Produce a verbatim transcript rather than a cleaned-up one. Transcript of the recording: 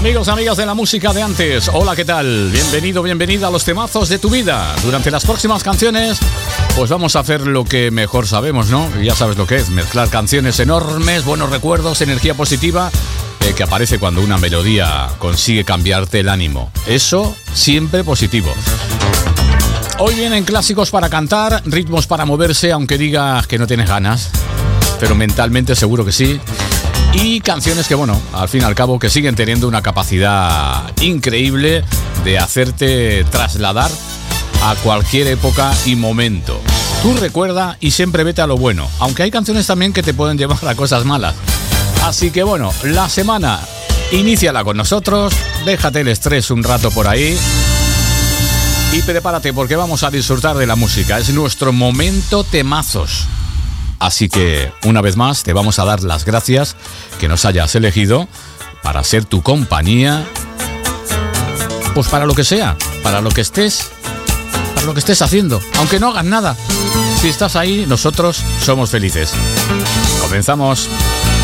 Amigos, amigas de la música de antes, hola, ¿qué tal? Bienvenido, bienvenida a los temazos de tu vida. Durante las próximas canciones, pues vamos a hacer lo que mejor sabemos, ¿no? Ya sabes lo que es, mezclar canciones enormes, buenos recuerdos, energía positiva, eh, que aparece cuando una melodía consigue cambiarte el ánimo. Eso siempre positivo. Hoy vienen clásicos para cantar, ritmos para moverse, aunque digas que no tienes ganas, pero mentalmente seguro que sí. Y canciones que, bueno, al fin y al cabo, que siguen teniendo una capacidad increíble de hacerte trasladar a cualquier época y momento. Tú recuerda y siempre vete a lo bueno, aunque hay canciones también que te pueden llevar a cosas malas. Así que, bueno, la semana, iníciala con nosotros, déjate el estrés un rato por ahí y prepárate porque vamos a disfrutar de la música. Es nuestro momento temazos. Así que, una vez más, te vamos a dar las gracias que nos hayas elegido para ser tu compañía, pues para lo que sea, para lo que estés, para lo que estés haciendo, aunque no hagas nada. Si estás ahí, nosotros somos felices. Comenzamos.